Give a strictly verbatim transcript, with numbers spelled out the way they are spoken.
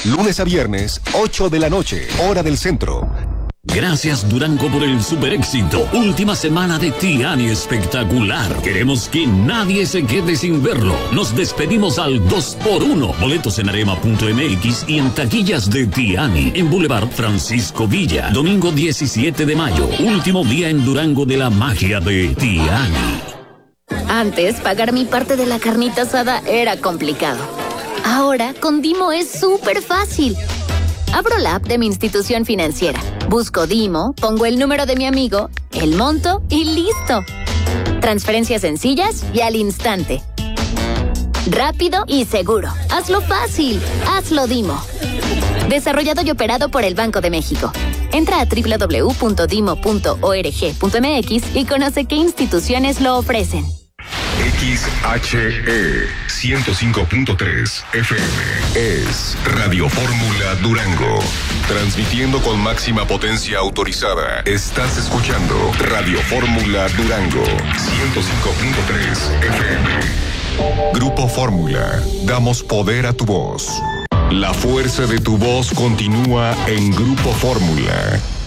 Lunes a viernes, ocho de la noche, hora del centro. Gracias Durango por el super éxito. Última semana de Tiani espectacular. Queremos que nadie se quede sin verlo. Nos despedimos al dos por uno. Boletos en arema punto m x y en taquillas de Tiani. En Boulevard Francisco Villa. Domingo diecisiete de mayo. Último día en Durango de la magia de Tiani. Antes, pagar mi parte de la carnita asada era complicado. Ahora, con Dimo es súper fácil. Abro la app de mi institución financiera, busco Dimo, pongo el número de mi amigo, el monto y listo. Transferencias sencillas y al instante. Rápido y seguro. Hazlo fácil. Hazlo Dimo. Desarrollado y operado por el Banco de México. Entra a doble u doble u doble u punto dimo punto org punto m x y conoce qué instituciones lo ofrecen. X H E ciento cinco punto tres F M es Radio Fórmula Durango. Transmitiendo con máxima potencia autorizada. Estás escuchando Radio Fórmula Durango ciento cinco punto tres F M. Grupo Fórmula. Damos poder a tu voz. La fuerza de tu voz continúa en Grupo Fórmula.